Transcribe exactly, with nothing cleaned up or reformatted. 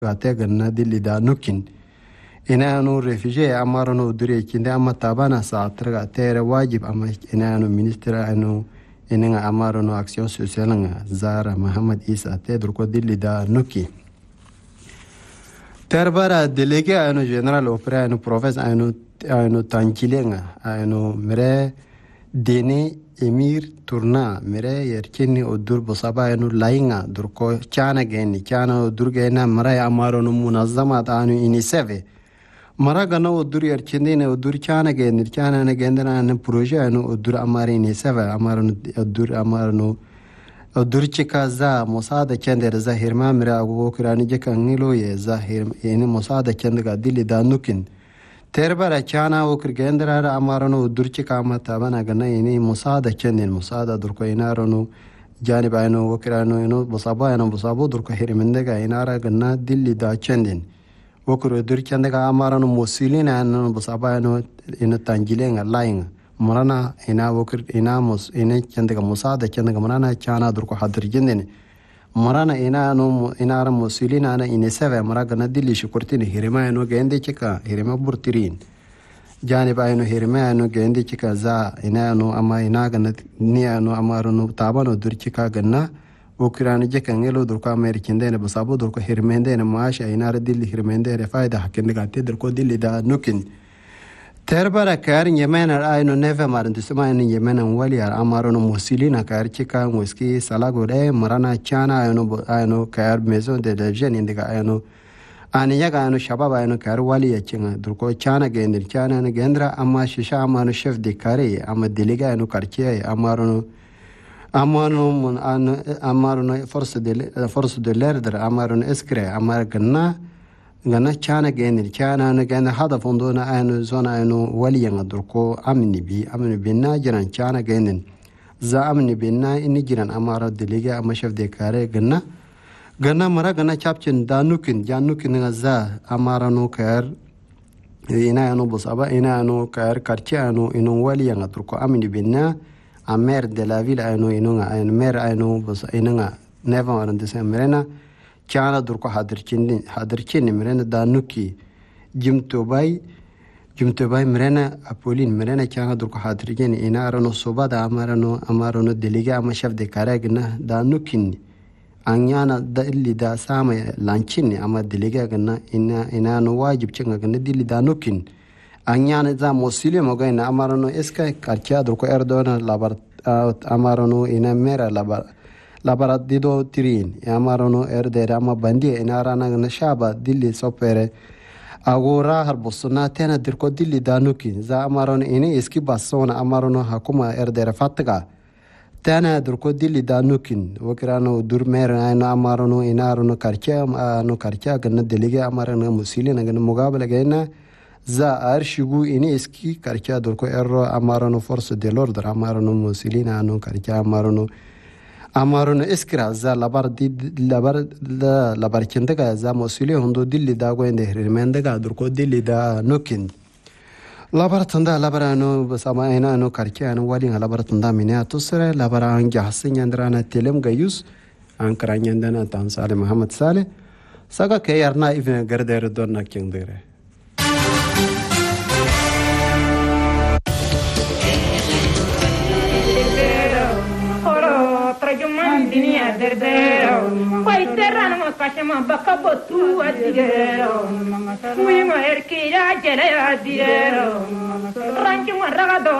gate ganna dilli da nukin ina no refugee amaro no dure kinde amma tabana sa traga tere wajib amma ina no ministra anu ina amaro no action sociale nga Zahra Muhammad Isa te dur ko dilli da nuki terbara délégué anu général opéra anu professeur anu anu tankilenga anu mere deni emir turna mere yerkini odur bosaba anu lainga dur ko chana geni chana odur gena mara amaro no munazzama anu iniseve mara gana odur yerkini ne odur chana geni chana ne gendana anu projet anu odur amari iniseve amaro odur amaro no odur chika za musada kender za hirma mira ago kirani je kangilo ye za hir eni musada kendga dili da nukin terbara chana okir gendara amarano odur chika mata bana gana eni musada kenden musada durko inarano janib ayno okirano eno busaba eno busabo durko hirmendega inara gana dili da kenden okir odur kendga amarano musilina eno busaba eno eno tangilenga lainga marana ina wakir ina mus ina kendega musada kendega marana chana durko hadir jindene marana ina no ina ra musilina ana ina seve maraga na dilli shukurtini hirima no gende chika hirima burtirin jani ba no hirima no gende chika za ina no ama ina gana ni no amaro no tabano dur chika ganna wakirani jeka ngelo durko amerikindene basabo durko hirmendene maasha ina ra dilli hirmendene faida hakendega te durko dilli da nukin terbara kar nyemena ayno neve marante sema ni nyemena wali ar amaro no musilina kar chika muski salago de marana chana ayno ayno kar maison de la jeune indiga ayno ani yaga ayno shababa ayno kar wali yachinga durko chana gendir chana ne gendra amma shisha amano chef de carré amma délégué ayno quartier amaro no amano mon amaro no force de force de l'ordre amaro no escre amar ganna ngana chana genir chana na gana hada fondo na ayno zona ayno waliyan durko amni bi amni binna jiran chana genin za amni binna ini jiran amara delega amma chef de carré ganna ganna mara ganna chapchin danukin janukin nga za amara no kar ina ayno bosaba ina ayno kar karchi ayno ino waliyan durko amni binna a maire de la ville ayno ino nga ayno maire ayno bos ina nga neva warande semrena chana durko hadirchini hadirchini mirena danuki jimto bay jimto bay mirena apolin mirena chana durko hadirchini ina arano sobada amarano amarano delega ama chef de caragna danukin anyana da illi da sama lanchini ama delega gna ina ina no wajib chenga gna dilli danukin anyana za mosile mogayna amarano eska karcha durko erdona labar amarano ina mera labar labarat dido tirin amarono erdere ama bandi inarana na shaba dilli sopere agora harbusuna tena dirko dilli danuki za amarono ini iski basona amarono hakuma erdere fatga tena dirko dilli danukin wakirano durmera ayno amarono inarono karcha no karcha ganna delige amarono musilina ganna mugabala gena za arshigu ini iski karcha dirko erro amarono force de l'ordre amarono musilina no karcha amarono amarono iskra za labar di labar la labar kendega za mosule hondo dilli da go ende hirmendega durko dilli da nukin labar tanda labarano basama ina no karkiano wali labar tanda minya tusre labar an jahsin yandrana telem gayus an karanyandana tan Saleh Muhammad Saleh saga ke yarna even garder donna kendere Dunia derdero, koi terrano mo kashama bakabotu adigero, mui mo erkira jere adigero, ranki mo ragado